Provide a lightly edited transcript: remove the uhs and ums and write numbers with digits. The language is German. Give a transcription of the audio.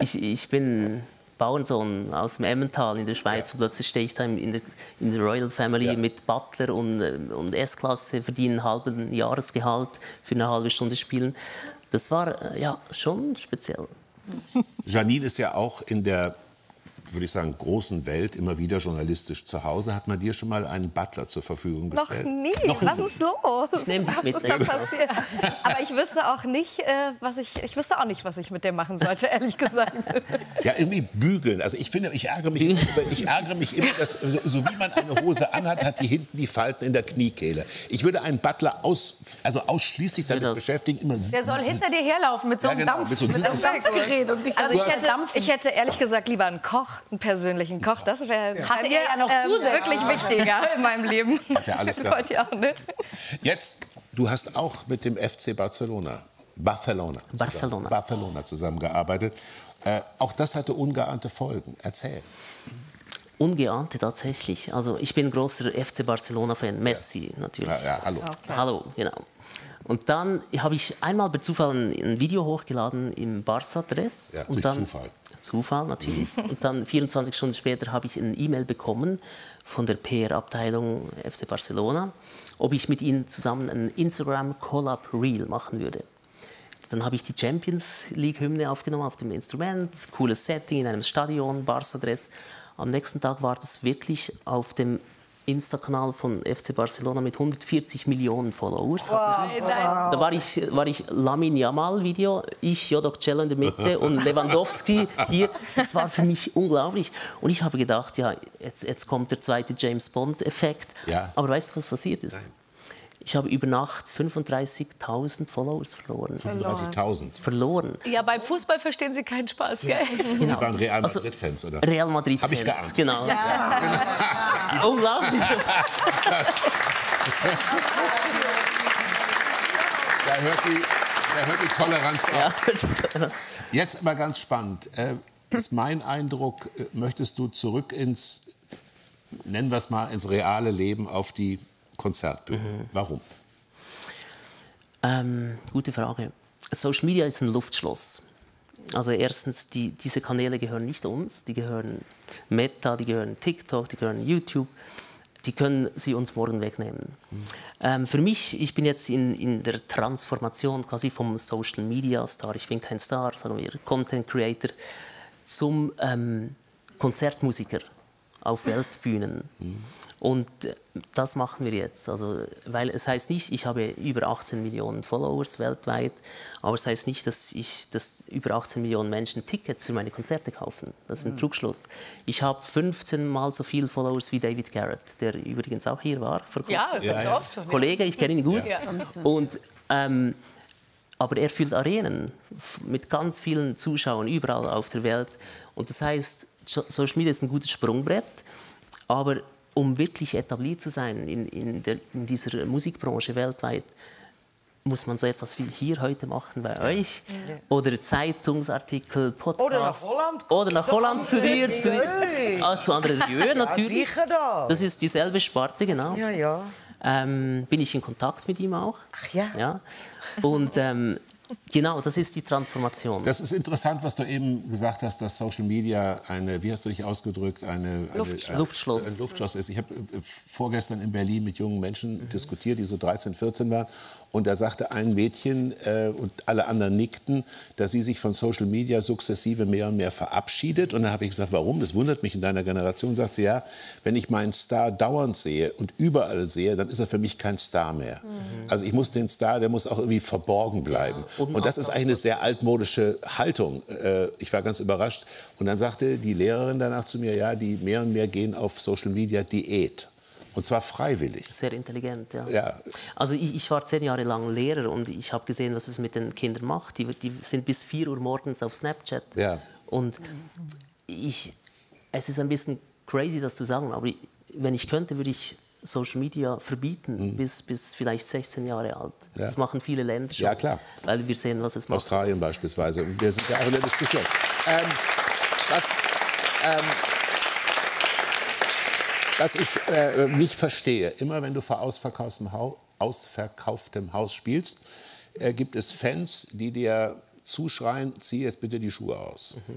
ich bin Bauernsohn aus dem Emmental in der Schweiz und plötzlich stehe ich da in der Royal Family mit Butler und S-Klasse, verdiene einen halben Jahresgehalt für eine halbe Stunde Spielen. Das war ja schon speziell. Janine ist ja auch in der, würde ich sagen, großen Welt immer wieder journalistisch zu Hause. Hat man dir schon mal einen Butler zur Verfügung gestellt? Noch nie. Was ist los? Ich nehme dich mit. Was ist da passiert? Aber ich wüsste auch nicht, was ich mit dem machen sollte, ehrlich gesagt. Ja, irgendwie bügeln. Also ich finde, ich ärgere mich immer, dass so wie man eine Hose anhat, hat die hinten die Falten in der Kniekehle. Ich würde einen Butler ausschließlich damit beschäftigen, immer. Der soll hinter dir herlaufen mit so einem Dampfgerät. Also ich hätte ehrlich gesagt lieber einen Koch. Einen persönlichen Koch, das wäre hatte er ja noch zusätzlich wirklich wichtiger in meinem Leben. Hat er alles gehabt. Auch, ne? Jetzt, du hast auch mit dem FC Barcelona zusammengearbeitet. Auch das hatte ungeahnte Folgen. Erzähl. Ungeahnte tatsächlich. Also ich bin ein großer FC Barcelona-Fan. Messi natürlich. Ja, hallo. Okay. Hallo, genau. Und dann habe ich einmal per Zufall ein Video hochgeladen im Barca-Dress. Ja, und dann Zufall natürlich. Und dann 24 Stunden später habe ich eine E-Mail bekommen von der PR-Abteilung FC Barcelona, ob ich mit ihnen zusammen ein Instagram-Collab-Reel machen würde. Dann habe ich die Champions League-Hymne aufgenommen auf dem Instrument, cooles Setting in einem Stadion, Barca-Dress. Am nächsten Tag war das wirklich auf dem Insta-Kanal von FC Barcelona mit 140 Millionen Followers. Da war ich Lamine Yamal-Video, ich, Jodok Cello in der Mitte und Lewandowski hier. Das war für mich unglaublich. Und ich habe gedacht, ja, jetzt kommt der zweite James-Bond-Effekt. Ja. Aber weißt du, was passiert ist? Nein. Ich habe über Nacht 35.000 Followers verloren. 35.000? Verloren. Ja, beim Fußball verstehen Sie keinen Spaß, gell? Genau. Die waren Real Madrid-Fans, oder? Real Madrid-Fans, Hab ich geahnt. Genau. Ja. Unglaublich. Da hört die Toleranz auf. Ja. Jetzt aber ganz spannend. Ist mein Eindruck, möchtest du zurück ins, nennen wir es mal, ins reale Leben auf die Konzertbühne. Warum? Gute Frage. Social Media ist ein Luftschloss. Also erstens, diese Kanäle gehören nicht uns, die gehören Meta, die gehören TikTok, die gehören YouTube. Die können sie uns morgen wegnehmen. Für mich, ich bin jetzt in der Transformation quasi vom Social Media Star, ich bin kein Star, sagen wir Content Creator, zum Konzertmusiker auf Weltbühnen. Und das machen wir jetzt. Also, weil es heißt nicht, ich habe über 18 Millionen Followers weltweit, aber es heißt nicht, dass über 18 Millionen Menschen Tickets für meine Konzerte kaufen. Das ist ein Trugschluss. Ich habe 15 Mal so viele Followers wie David Garrett, der übrigens auch hier war vor kurzem. Ja, ganz oft schon. Kollege, ich kenne ihn gut. Ja. Und, aber er füllt Arenen mit ganz vielen Zuschauern überall auf der Welt. Und das heißt, Social Media ist ein gutes Sprungbrett, aber um wirklich etabliert zu sein in dieser Musikbranche weltweit, muss man so etwas wie hier heute machen bei euch. Oder Zeitungsartikel, Podcasts. Oder nach Holland zu dir. Zu anderen Reviewern natürlich. Ja, sicher das ist dieselbe Sparte, genau. Ja, ja. Bin ich in Kontakt mit ihm auch. Ach ja. Ja. Und genau, das ist die Transformation. Das ist interessant, was du eben gesagt hast, dass Social Media eine, wie hast du dich ausgedrückt, Luftschloss. Ein Luftschloss ist. Ich habe vorgestern in Berlin mit jungen Menschen diskutiert, die so 13, 14 waren. Und da sagte ein Mädchen, und alle anderen nickten, dass sie sich von Social Media sukzessive mehr und mehr verabschiedet. Und dann habe ich gesagt, warum? Das wundert mich in deiner Generation. Sagt sie, ja, wenn ich meinen Star dauernd sehe und überall sehe, dann ist er für mich kein Star mehr. Also ich muss den Star, der muss auch irgendwie verborgen bleiben. Ja. Und das ist eine sehr altmodische Haltung. Ich war ganz überrascht. Und dann sagte die Lehrerin danach zu mir, ja, die mehr und mehr gehen auf Social Media Diät. Und zwar freiwillig. Sehr intelligent, ja. Ja. Also ich war 10 Jahre lang Lehrer und ich habe gesehen, was es mit den Kindern macht. Die sind bis 4 Uhr morgens auf Snapchat. Ja. Und es ist ein bisschen crazy, das zu sagen, aber wenn ich könnte, würde ich Social Media verbieten, bis vielleicht 16 Jahre alt. Ja. Das machen viele Länder schon. Ja, klar. Weil wir sehen, was es macht. Australien beispielsweise. Wir sind ja auch in der Diskussion. Was ich nicht verstehe, immer wenn du vor ausverkauftem Haus spielst, gibt es Fans, die dir zuschreien, zieh jetzt bitte die Schuhe aus.